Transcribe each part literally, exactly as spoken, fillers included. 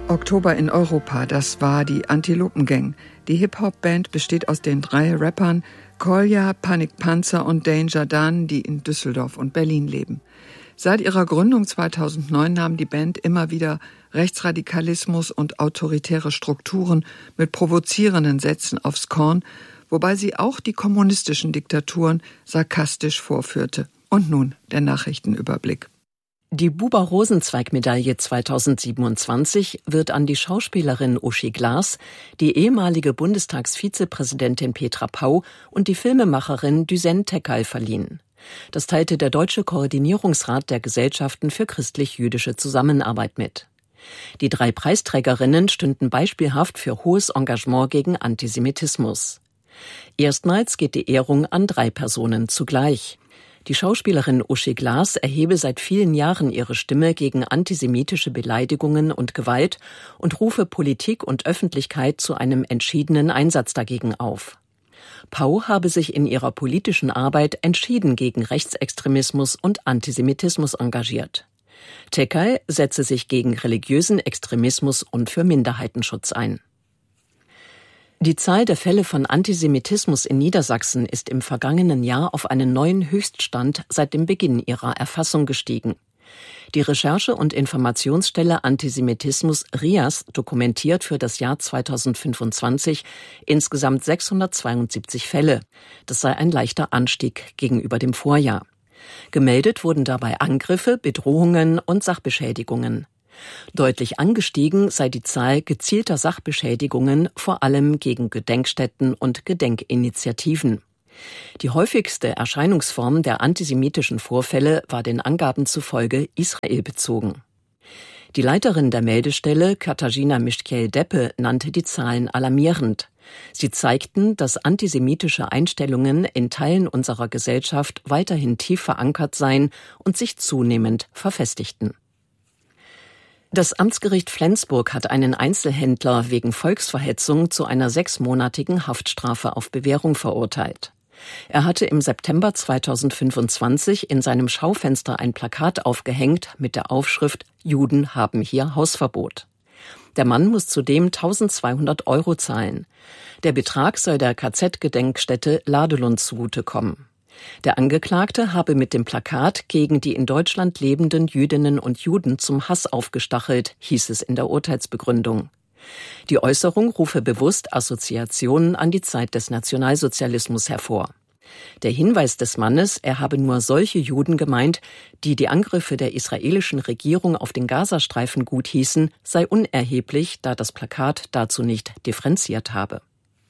Oktober in Europa, das war die Antilopen Gang. Die Hip-Hop-Band besteht aus den drei Rappern Kolja, Panik Panzer und Danger Dan, die in Düsseldorf und Berlin leben. Seit ihrer Gründung zweitausendneun nahm die Band immer wieder Rechtsradikalismus und autoritäre Strukturen mit provozierenden Sätzen aufs Korn, wobei sie auch die kommunistischen Diktaturen sarkastisch vorführte. Und nun der Nachrichtenüberblick. Die Buber-Rosenzweig-Medaille zweitausendsiebenundzwanzig wird an die Schauspielerin Uschi Glas, die ehemalige Bundestagsvizepräsidentin Petra Pau und die Filmemacherin Düsen Tekel verliehen. Das teilte der Deutsche Koordinierungsrat der Gesellschaften für christlich-jüdische Zusammenarbeit mit. Die drei Preisträgerinnen stünden beispielhaft für hohes Engagement gegen Antisemitismus. Erstmals geht die Ehrung an drei Personen zugleich. Die Schauspielerin Uschi Glas erhebe seit vielen Jahren ihre Stimme gegen antisemitische Beleidigungen und Gewalt und rufe Politik und Öffentlichkeit zu einem entschiedenen Einsatz dagegen auf. Pau habe sich in ihrer politischen Arbeit entschieden gegen Rechtsextremismus und Antisemitismus engagiert. Tekel setze sich gegen religiösen Extremismus und für Minderheitenschutz ein. Die Zahl der Fälle von Antisemitismus in Niedersachsen ist im vergangenen Jahr auf einen neuen Höchststand seit dem Beginn ihrer Erfassung gestiegen. Die Recherche- und Informationsstelle Antisemitismus R I A S dokumentiert für das Jahr zweitausendfünfundzwanzig insgesamt sechshundertzweiundsiebzig Fälle. Das sei ein leichter Anstieg gegenüber dem Vorjahr. Gemeldet wurden dabei Angriffe, Bedrohungen und Sachbeschädigungen. Deutlich angestiegen sei die Zahl gezielter Sachbeschädigungen, vor allem gegen Gedenkstätten und Gedenkinitiativen. Die häufigste Erscheinungsform der antisemitischen Vorfälle war den Angaben zufolge Israel bezogen. Die Leiterin der Meldestelle, Katarzyna Mischkiel-Deppe, nannte die Zahlen alarmierend. Sie zeigten, dass antisemitische Einstellungen in Teilen unserer Gesellschaft weiterhin tief verankert seien und sich zunehmend verfestigten. Das Amtsgericht Flensburg hat einen Einzelhändler wegen Volksverhetzung zu einer sechsmonatigen Haftstrafe auf Bewährung verurteilt. Er hatte im September zweitausendfünfundzwanzig in seinem Schaufenster ein Plakat aufgehängt mit der Aufschrift »Juden haben hier Hausverbot«. Der Mann muss zudem eintausendzweihundert Euro zahlen. Der Betrag soll der K Z-Gedenkstätte Ladelund zugutekommen. Der Angeklagte habe mit dem Plakat gegen die in Deutschland lebenden Jüdinnen und Juden zum Hass aufgestachelt, hieß es in der Urteilsbegründung. Die Äußerung rufe bewusst Assoziationen an die Zeit des Nationalsozialismus hervor. Der Hinweis des Mannes, er habe nur solche Juden gemeint, die die Angriffe der israelischen Regierung auf den Gazastreifen guthießen, sei unerheblich, da das Plakat dazu nicht differenziert habe.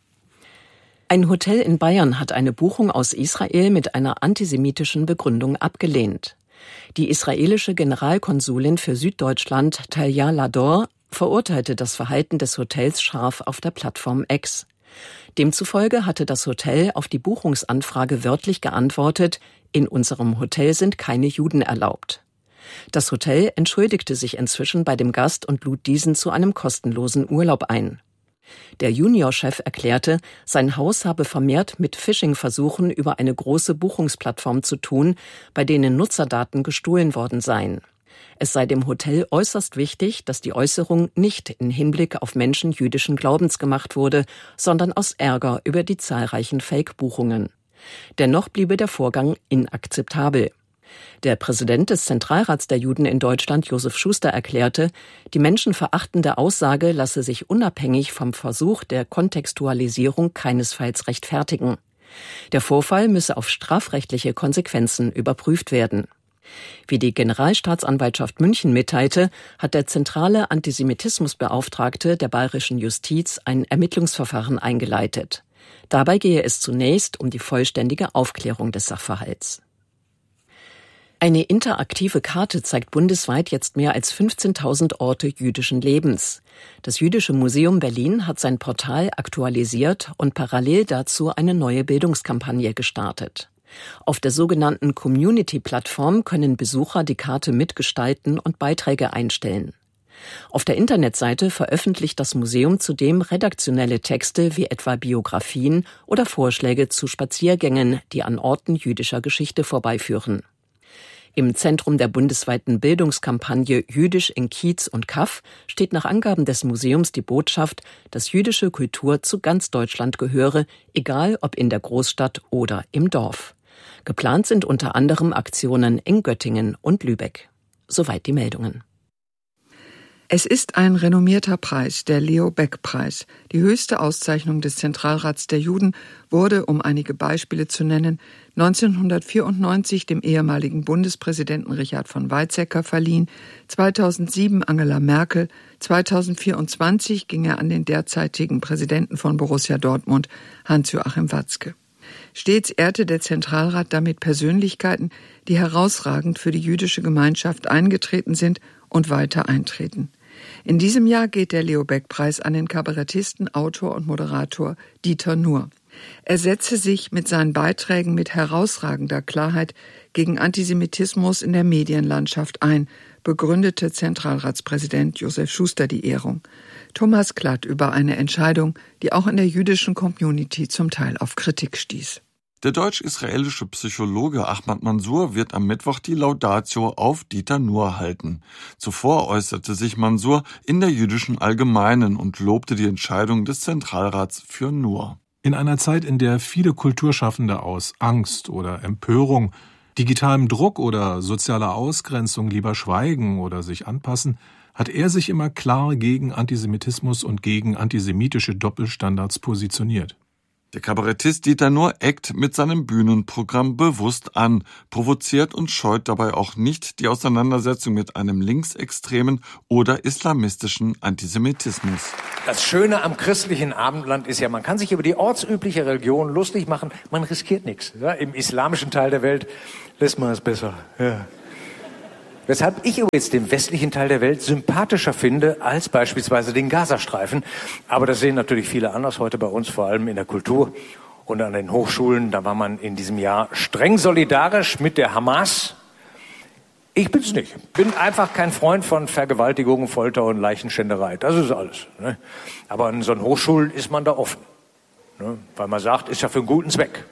Ein Hotel in Bayern hat eine Buchung aus Israel mit einer antisemitischen Begründung abgelehnt. Die israelische Generalkonsulin für Süddeutschland, Talya Lador, verurteilte das Verhalten des Hotels scharf auf der Plattform X. Demzufolge hatte das Hotel auf die Buchungsanfrage wörtlich geantwortet: In unserem Hotel sind keine Juden erlaubt. Das Hotel entschuldigte sich inzwischen bei dem Gast und lud diesen zu einem kostenlosen Urlaub ein. Der Juniorchef erklärte, sein Haus habe vermehrt mit Phishing-Versuchen über eine große Buchungsplattform zu tun, bei denen Nutzerdaten gestohlen worden seien. Es sei dem Hotel äußerst wichtig, dass die Äußerung nicht in Hinblick auf Menschen jüdischen Glaubens gemacht wurde, sondern aus Ärger über die zahlreichen Fake-Buchungen. Dennoch bliebe der Vorgang inakzeptabel. Der Präsident des Zentralrats der Juden in Deutschland, Josef Schuster, erklärte, die menschenverachtende Aussage lasse sich unabhängig vom Versuch der Kontextualisierung keinesfalls rechtfertigen. Der Vorfall müsse auf strafrechtliche Konsequenzen überprüft werden. Wie die Generalstaatsanwaltschaft München mitteilte, hat der zentrale Antisemitismusbeauftragte der bayerischen Justiz ein Ermittlungsverfahren eingeleitet. Dabei gehe es zunächst um die vollständige Aufklärung des Sachverhalts. Eine interaktive Karte zeigt bundesweit jetzt mehr als fünfzehntausend Orte jüdischen Lebens. Das Jüdische Museum Berlin hat sein Portal aktualisiert und parallel dazu eine neue Bildungskampagne gestartet. Auf der sogenannten Community-Plattform können Besucher die Karte mitgestalten und Beiträge einstellen. Auf der Internetseite veröffentlicht das Museum zudem redaktionelle Texte wie etwa Biografien oder Vorschläge zu Spaziergängen, die an Orten jüdischer Geschichte vorbeiführen. Im Zentrum der bundesweiten Bildungskampagne Jüdisch in Kiez und Kaff steht nach Angaben des Museums die Botschaft, dass jüdische Kultur zu ganz Deutschland gehöre, egal ob in der Großstadt oder im Dorf. Geplant sind unter anderem Aktionen in Göttingen und Lübeck. Soweit die Meldungen. Es ist ein renommierter Preis, der Leo-Baeck-Preis. Die höchste Auszeichnung des Zentralrats der Juden wurde, um einige Beispiele zu nennen, neunzehnhundertvierundneunzig dem ehemaligen Bundespräsidenten Richard von Weizsäcker verliehen, zweitausendsieben Angela Merkel, zweitausendvierundzwanzig ging er an den derzeitigen Präsidenten von Borussia Dortmund, Hans-Joachim Watzke. Stets ehrte der Zentralrat damit Persönlichkeiten, die herausragend für die jüdische Gemeinschaft eingetreten sind und weiter eintreten. In diesem Jahr geht der Leo-Baeck-Preis an den Kabarettisten, Autor und Moderator Dieter Nuhr. Er setze sich mit seinen Beiträgen mit herausragender Klarheit gegen Antisemitismus in der Medienlandschaft ein, begründete Zentralratspräsident Josef Schuster die Ehrung. Thomas Klatt über eine Entscheidung, die auch in der jüdischen Community zum Teil auf Kritik stieß. Der deutsch-israelische Psychologe Ahmad Mansour wird am Mittwoch die Laudatio auf Dieter Nuhr halten. Zuvor äußerte sich Mansour in der jüdischen Allgemeinen und lobte die Entscheidung des Zentralrats für Nuhr. In einer Zeit, in der viele Kulturschaffende aus Angst oder Empörung, digitalem Druck oder sozialer Ausgrenzung lieber schweigen oder sich anpassen, hat er sich immer klar gegen Antisemitismus und gegen antisemitische Doppelstandards positioniert. Der Kabarettist Dieter Nuhr eckt mit seinem Bühnenprogramm bewusst an, provoziert und scheut dabei auch nicht die Auseinandersetzung mit einem linksextremen oder islamistischen Antisemitismus. Das Schöne am christlichen Abendland ist ja, man kann sich über die ortsübliche Religion lustig machen, man riskiert nichts. Ja, im islamischen Teil der Welt lässt man es besser. Ja. Weshalb ich übrigens den westlichen Teil der Welt sympathischer finde als beispielsweise den Gazastreifen. Aber das sehen natürlich viele anders heute bei uns, vor allem in der Kultur und an den Hochschulen. Da war man in diesem Jahr streng solidarisch mit der Hamas. Ich bin's nicht. Bin einfach kein Freund von Vergewaltigung, Folter und Leichenschänderei. Das ist alles. Ne? Aber an so einen Hochschulen ist man da offen. Ne? Weil man sagt, ist ja für einen guten Zweck.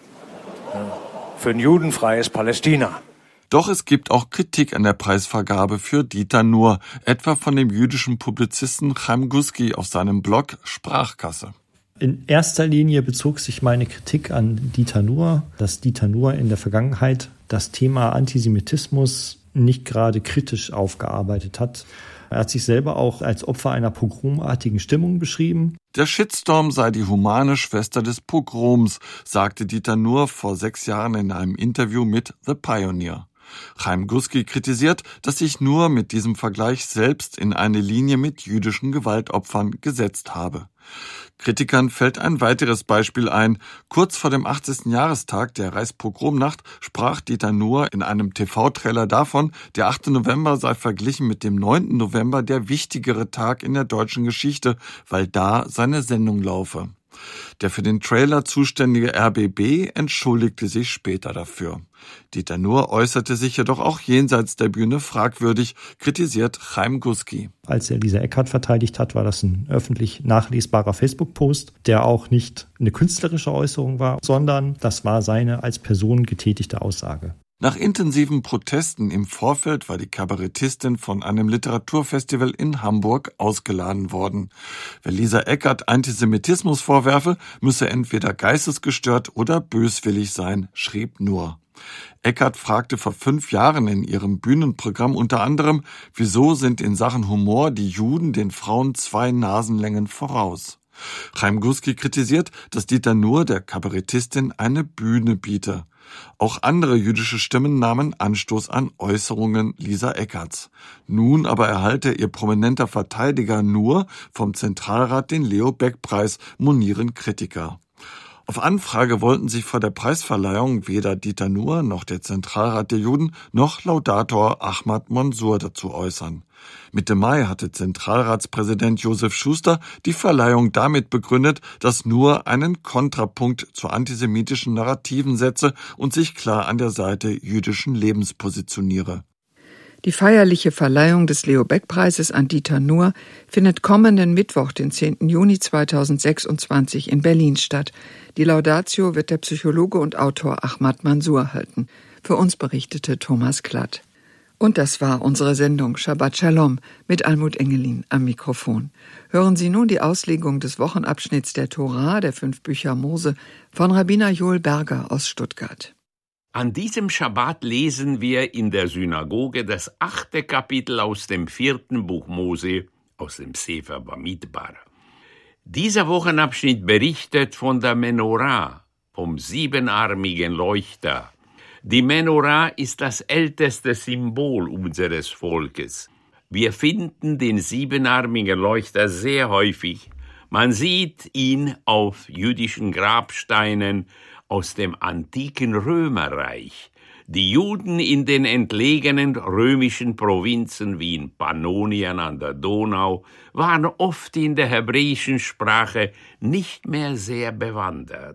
Ne? Für ein judenfreies Palästina. Doch es gibt auch Kritik an der Preisvergabe für Dieter Nuhr, etwa von dem jüdischen Publizisten Chaim Guski auf seinem Blog Sprachkasse. In erster Linie bezog sich meine Kritik an Dieter Nuhr, dass Dieter Nuhr in der Vergangenheit das Thema Antisemitismus nicht gerade kritisch aufgearbeitet hat. Er hat sich selber auch als Opfer einer pogromartigen Stimmung beschrieben. Der Shitstorm sei die humane Schwester des Pogroms, sagte Dieter Nuhr vor sechs Jahren in einem Interview mit The Pioneer. Chaim Guski kritisiert, dass sich Nuhr mit diesem Vergleich selbst in eine Linie mit jüdischen Gewaltopfern gesetzt habe. Kritikern fällt ein weiteres Beispiel ein. Kurz vor dem achtzigsten Jahrestag der Reichspogromnacht sprach Dieter Nuhr in einem T V-Trailer davon, der achte November sei verglichen mit dem neunten November der wichtigere Tag in der deutschen Geschichte, weil da seine Sendung laufe. Der für den Trailer zuständige R B B entschuldigte sich später dafür. Dieter Nuhr äußerte sich jedoch auch jenseits der Bühne fragwürdig, kritisiert Chaim Guski. Als er Lisa Eckhardt verteidigt hat, war das ein öffentlich nachlesbarer Facebook-Post, der auch nicht eine künstlerische Äußerung war, sondern das war seine als Person getätigte Aussage. Nach intensiven Protesten im Vorfeld war die Kabarettistin von einem Literaturfestival in Hamburg ausgeladen worden. Wer Lisa Eckhardt Antisemitismus vorwerfe, müsse entweder geistesgestört oder böswillig sein, schrieb Nuhr. Eckhardt fragte vor fünf Jahren in ihrem Bühnenprogramm unter anderem, wieso sind in Sachen Humor die Juden den Frauen zwei Nasenlängen voraus. Chaim Guski kritisiert, dass Dieter Nuhr der Kabarettistin eine Bühne biete. Auch andere jüdische Stimmen nahmen Anstoß an Äußerungen Lisa Eckarts. Nun aber erhalte ihr prominenter Verteidiger Nuhr vom Zentralrat den Leo-Baeck-Preis, monieren Kritiker. Auf Anfrage wollten sich vor der Preisverleihung weder Dieter Nuhr noch der Zentralrat der Juden noch Laudator Ahmad Mansour dazu äußern. Mitte Mai hatte Zentralratspräsident Josef Schuster die Verleihung damit begründet, dass Nuhr einen Kontrapunkt zu antisemitischen Narrativen setze und sich klar an der Seite jüdischen Lebens positioniere. Die feierliche Verleihung des Leo-Baeck-Preises an Dieter Nuhr findet kommenden Mittwoch, den zehnten Juni zweitausendsechsundzwanzig in Berlin statt. Die Laudatio wird der Psychologe und Autor Ahmad Mansour halten. Für uns berichtete Thomas Klatt. Und das war unsere Sendung Shabbat Shalom mit Almut Engelin am Mikrofon. Hören Sie nun die Auslegung des Wochenabschnitts der Tora, der fünf Bücher Mose, von Rabbiner Joel Berger aus Stuttgart. An diesem Schabbat lesen wir in der Synagoge das achte Kapitel aus dem vierten Buch Mose, aus dem Sefer Bamidbar. Dieser Wochenabschnitt berichtet von der Menorah, vom siebenarmigen Leuchter. Die Menorah ist das älteste Symbol unseres Volkes. Wir finden den siebenarmigen Leuchter sehr häufig. Man sieht ihn auf jüdischen Grabsteinen aus dem antiken Römerreich. Die Juden in den entlegenen römischen Provinzen wie in Pannonien an der Donau waren oft in der hebräischen Sprache nicht mehr sehr bewandert.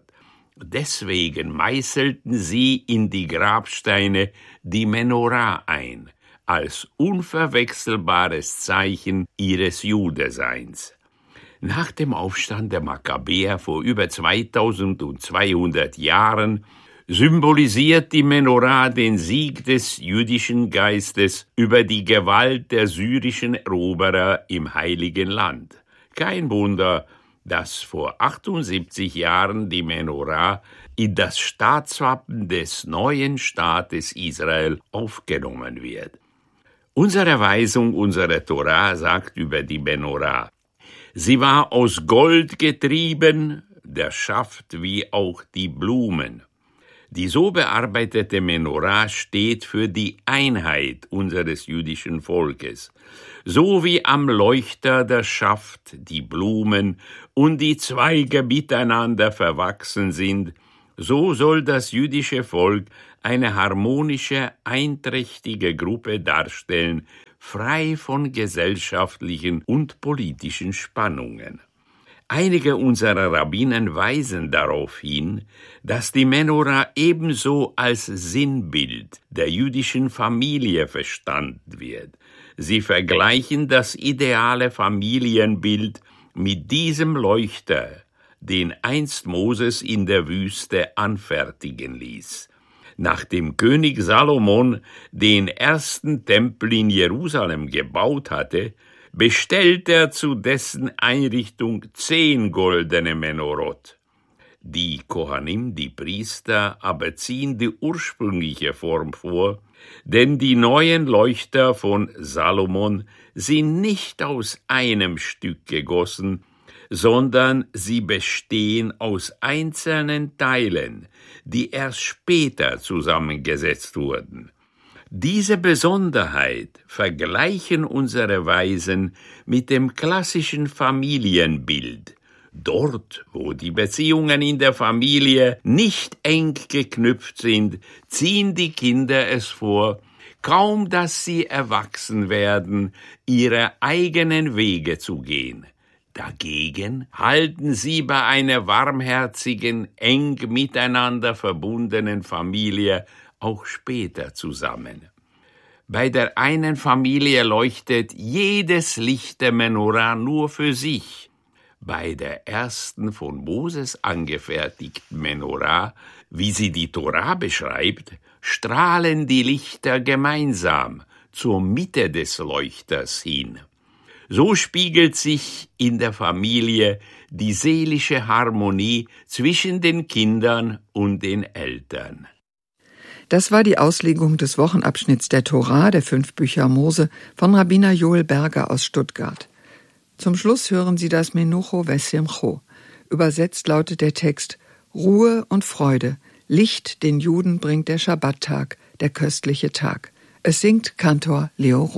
Deswegen meißelten sie in die Grabsteine die Menorah ein, als unverwechselbares Zeichen ihres Judeseins. Nach dem Aufstand der Makkabäer vor über zweitausendzweihundert Jahren symbolisiert die Menorah den Sieg des jüdischen Geistes über die Gewalt der syrischen Eroberer im Heiligen Land. Kein Wunder, dass vor achtundsiebzig Jahren die Menorah in das Staatswappen des neuen Staates Israel aufgenommen wird. Unsere Weisung unserer Torah sagt über die Menorah: Sie war aus Gold getrieben, der Schaft wie auch die Blumen. Die so bearbeitete Menorah steht für die Einheit unseres jüdischen Volkes. So wie am Leuchter der Schaft, die Blumen und die Zweige miteinander verwachsen sind, so soll das jüdische Volk eine harmonische, einträchtige Gruppe darstellen, frei von gesellschaftlichen und politischen Spannungen. Einige unserer Rabbinen weisen darauf hin, dass die Menorah ebenso als Sinnbild der jüdischen Familie verstanden wird. Sie vergleichen das ideale Familienbild mit diesem Leuchter, den einst Moses in der Wüste anfertigen ließ. Nachdem König Salomon den ersten Tempel in Jerusalem gebaut hatte, bestellt er zu dessen Einrichtung zehn goldene Menorot. Die Kohanim, die Priester, aber ziehen die ursprüngliche Form vor, denn die neuen Leuchter von Salomon sind nicht aus einem Stück gegossen, sondern sie bestehen aus einzelnen Teilen, die erst später zusammengesetzt wurden. Diese Besonderheit vergleichen unsere Weisen mit dem klassischen Familienbild. Dort, wo die Beziehungen in der Familie nicht eng geknüpft sind, ziehen die Kinder es vor, kaum dass sie erwachsen werden, ihre eigenen Wege zu gehen. Dagegen halten sie bei einer warmherzigen, eng miteinander verbundenen Familie auch später zusammen. Bei der einen Familie leuchtet jedes Licht der Menorah nur für sich. Bei der ersten von Moses angefertigten Menorah, wie sie die Torah beschreibt, strahlen die Lichter gemeinsam zur Mitte des Leuchters hin. So spiegelt sich in der Familie die seelische Harmonie zwischen den Kindern und den Eltern. Das war die Auslegung des Wochenabschnitts der Tora, der fünf Bücher Mose, von Rabbiner Joel Berger aus Stuttgart. Zum Schluss hören Sie das Menucho Vesimcho. Übersetzt lautet der Text: Ruhe und Freude, Licht den Juden bringt der Schabbattag, der köstliche Tag. Es singt Kantor Leo